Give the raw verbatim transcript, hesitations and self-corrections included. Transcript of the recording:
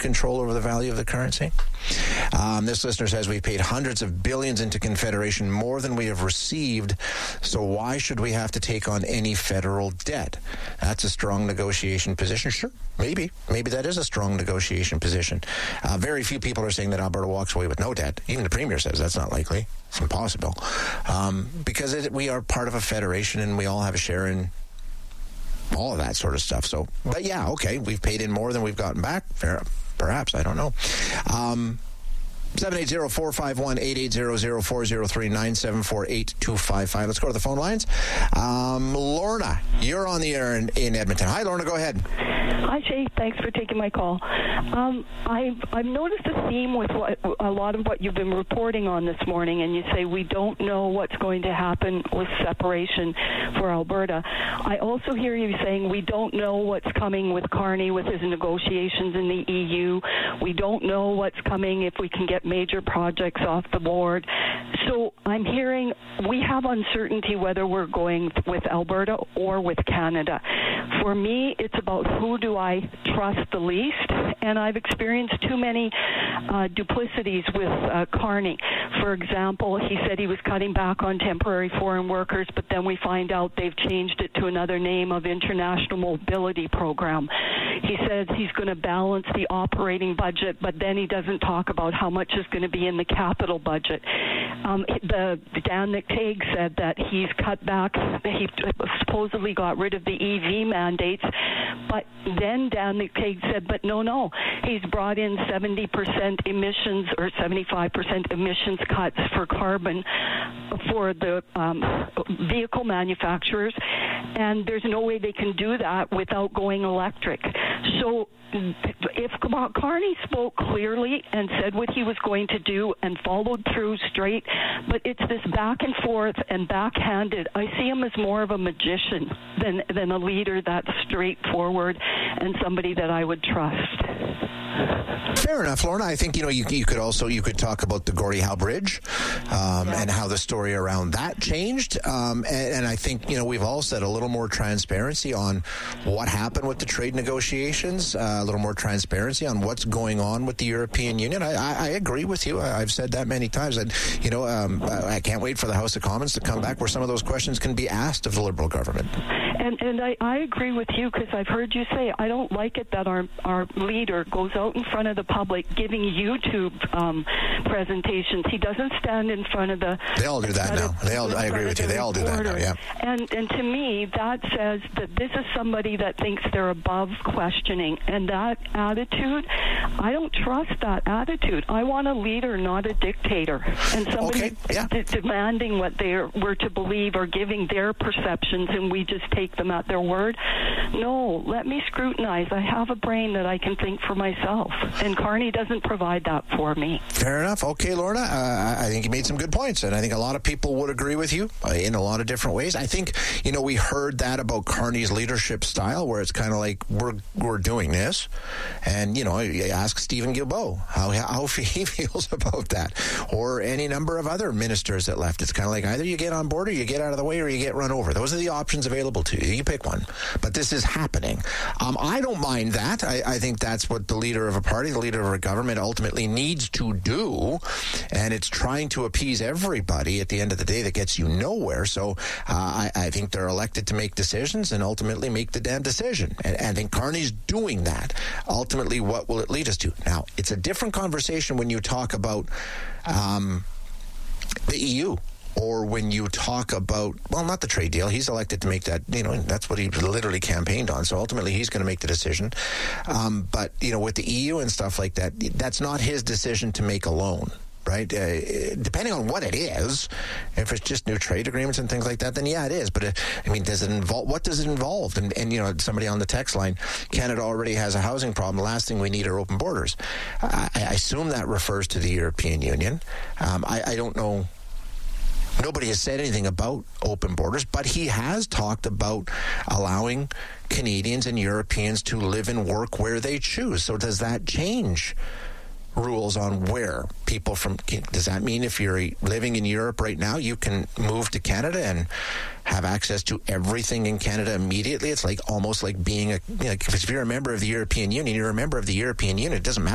control over the value of the currency? Um, this listener says we've paid hundreds of billions into Confederation, more than we have received, so why should we have to take on any federal debt? That's a strong negotiation position. Sure, maybe. Maybe that is a strong negotiation position. Uh, very few people are saying that Alberta walks away with no debt. Even the Premier says that's not likely. It's impossible. Um, because it, we are part of a federation and we all have a share in all of that sort of stuff. So, but yeah, okay, we've paid in more than we've gotten back. Fair, perhaps, I don't know. Um, seven eight zero, four five one, eight eight zero zero, four zero three, nine seven four, eight two five five. Let's go to the phone lines. Um, Lorna, you're on the air in, in Edmonton. Hi, Lorna, go ahead. Hi, Shay. Thanks for taking my call. Um, I've, I've noticed a theme with what, a lot of what you've been reporting on this morning, and you say we don't know what's going to happen with separation for Alberta. I also hear you saying we don't know what's coming with Carney with his negotiations in the E U. We don't know what's coming if we can get major projects off the board. So I'm hearing we have uncertainty whether we're going with Alberta or with Canada. For me, it's about who do I trust the least, and I've experienced too many uh, duplicities with uh, Carney. For example, he said he was cutting back on temporary foreign workers, but then we find out they've changed it to another name of International Mobility Program. He says he's going to balance the operating budget, but then he doesn't talk about how much is going to be in the capital budget. Um, the Dan McTague said that he's cut back. He supposedly got rid of the E V mandates, but then Dan McTague said, but no, no, he's brought in seventy percent emissions or seventy-five percent emissions cuts for carbon for the um, vehicle manufacturers, and there's no way they can do that without going electric. So if Carney spoke clearly and said what he was going to do and followed through straight, but it's this back and forth and backhanded. I see him as more of a magician than than a leader that's straightforward and somebody that I would trust. Fair enough, Lorna. I think, you know, you, you could also, you could talk about the Gordie Howe Bridge um, yeah. and how the story around that changed. Um, and, and I think, you know, we've all said a little more transparency on what happened with the trade negotiations, uh, a little more transparency on what's going on with the European Union. I, I, I agree with you. I, I've said that many times. And, you know, um, I can't wait for the House of Commons to come back where some of those questions can be asked of the Liberal government. And, and I, I agree with you, because I've heard you say, I don't like it that our, our leader goes out in front of the public giving YouTube um, presentations. He doesn't stand in front of the... They all do that now. They all. I agree with you. They all do that now, yeah. And, and to me, that says that this is somebody that thinks they're above questioning. And that attitude, I don't trust that attitude. I want a leader, not a dictator. And somebody okay, yeah. d- demanding what they were to believe or giving their perceptions, and we just take them at their word. No, let me scrutinize. I have a brain that I can think for myself, and Carney doesn't provide that for me. Fair enough. Okay, Lorna, uh, I think you made some good points, and I think a lot of people would agree with you uh, in a lot of different ways. I think, you know, we heard that about Carney's leadership style, where it's kind of like, we're we're doing this, and, you know, you ask Stephen Guilbeault how, how he feels about that, or any number of other ministers that left. It's kind of like, either you get on board or you get out of the way or you get run over. Those are the options available to you. You pick one. But this is happening. Um, I don't mind that. I, I think that's what the leader of a party, the leader of a government ultimately needs to do, and it's trying to appease everybody at the end of the day that gets you nowhere. So uh, I, I think they're elected to make decisions and ultimately make the damn decision. And, and I think Carney's doing that. Ultimately, what will it lead us to? Now, it's a different conversation when you talk about um, the E U. Or when you talk about, well, not the trade deal. He's elected to make that, you know, that's what he literally campaigned on. So ultimately, he's going to make the decision. Um, but, you know, with the E U and stuff like that, that's not his decision to make alone, right? Uh, depending on what it is, if it's just new trade agreements and things like that, then yeah, it is. But, uh, I mean, does it involve, what does it involve? And, and, you know, somebody on the text line, Canada already has a housing problem. The last thing we need are open borders. I, I assume that refers to the European Union. Um, I, I don't know. Nobody has said anything about open borders, but he has talked about allowing Canadians and Europeans to live and work where they choose. So does that change rules on where people from, does that mean if you're living in Europe right now, you can move to Canada and have access to everything in Canada immediately? It's like almost like being a, you know, if you're a member of the European Union, you're a member of the European Union. It doesn't matter